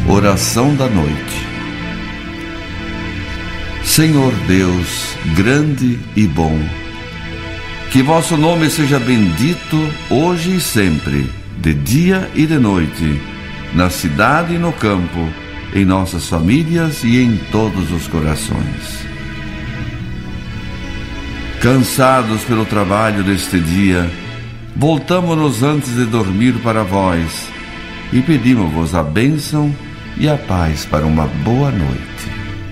Oração da noite. Senhor Deus, grande e bom, que vosso nome seja bendito hoje e sempre, de dia e de noite, na cidade e no campo, em nossas famílias e em todos os corações. Cansados pelo trabalho deste dia, voltamo-nos antes de dormir para vós e pedimos-vos a bênção e a paz para uma boa noite.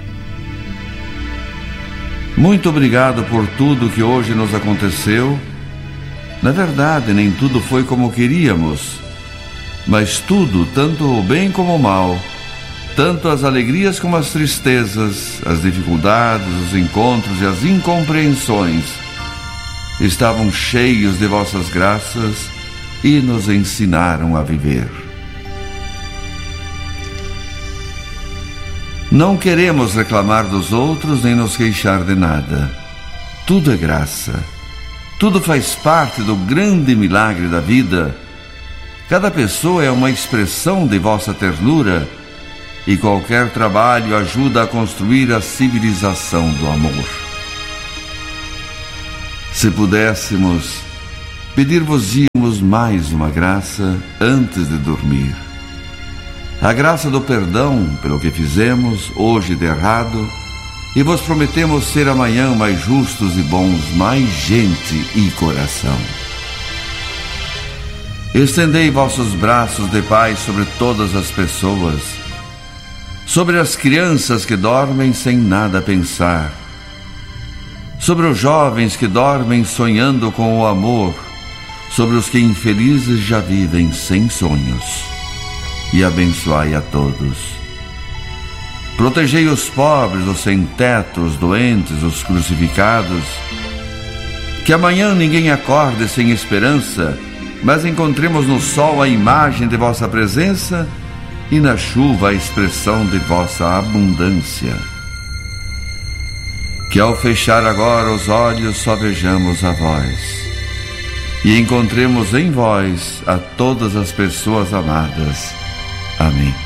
Muito obrigado por tudo que hoje nos aconteceu. Na verdade, nem tudo foi como queríamos, mas tudo, tanto o bem como o mal, tanto as alegrias como as tristezas, as dificuldades, os encontros e as incompreensões, estavam cheios de vossas graças e nos ensinaram a viver. Não queremos reclamar dos outros nem nos queixar de nada. Tudo é graça. Tudo faz parte do grande milagre da vida. Cada pessoa é uma expressão de vossa ternura e qualquer trabalho ajuda a construir a civilização do amor. Se pudéssemos, pedir-vos-íamos mais uma graça antes de dormir. A graça do perdão pelo que fizemos hoje de errado, e vos prometemos ser amanhã mais justos e bons, mais gente e coração. Estendei vossos braços de paz sobre todas as pessoas, sobre as crianças que dormem sem nada pensar, sobre os jovens que dormem sonhando com o amor, sobre os que infelizes já vivem sem sonhos. E abençoai a todos. Protegei os pobres, os sem-teto, os doentes, os crucificados. Que amanhã ninguém acorde sem esperança, mas encontremos no sol a imagem de vossa presença e na chuva a expressão de vossa abundância. Que ao fechar agora os olhos só vejamos a vós e encontremos em vós a todas as pessoas amadas. Amém.